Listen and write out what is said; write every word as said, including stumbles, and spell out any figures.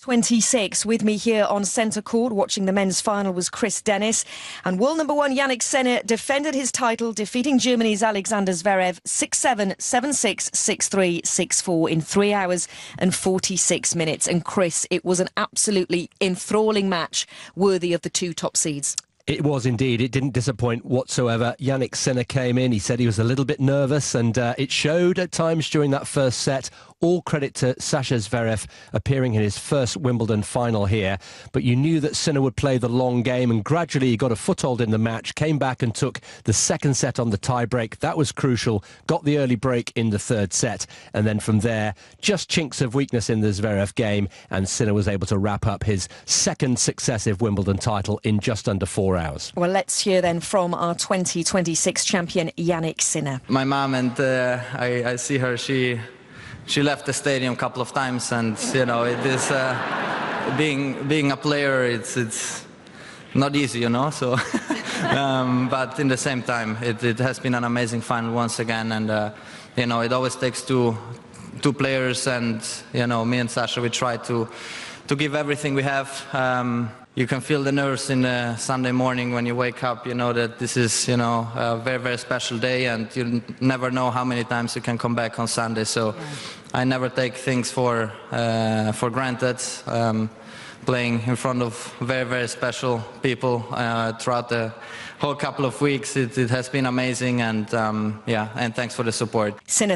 twenty-six. With me here on centre court watching the men's final was Chris Dennis. And world number one Jannik Sinner defended his title, defeating Germany's Alexander Zverev six seven, seven six, six three, six four in three hours and forty-six minutes. And Chris, it was an absolutely enthralling match worthy of the two top seeds. It was indeed. It didn't disappoint whatsoever. Jannik Sinner came in. He said he was a little bit nervous, and uh, it showed at times during that first set. All credit to Sasha Zverev appearing in his first Wimbledon final here. But you knew that Sinner would play the long game, and gradually he got a foothold in the match, came back and took the second set on the tie-break. That was crucial. Got the early break in the third set. And then from there, just chinks of weakness in the Zverev game, and Sinner was able to wrap up his second successive Wimbledon title in just under four hours. Well, let's hear then from our twenty twenty-six champion, Jannik Sinner. My mom, and uh, I, I see her, she she left the stadium a couple of times, and you know, it is uh, being being a player, it's it's not easy, you know. So, um, but in the same time, it, it has been an amazing final once again, and uh, you know, it always takes two two players, and you know, me and Sasha, we try to to give everything we have. Um, You can feel the nerves in the Sunday morning when you wake up. You know that this is, you know, a very, very special day, and you never know how many times you can come back on Sunday. So I never take things for uh, for granted. Um, playing in front of very, very special people uh, throughout the whole couple of weeks, it, it has been amazing, and um, yeah, and thanks for the support. Sinner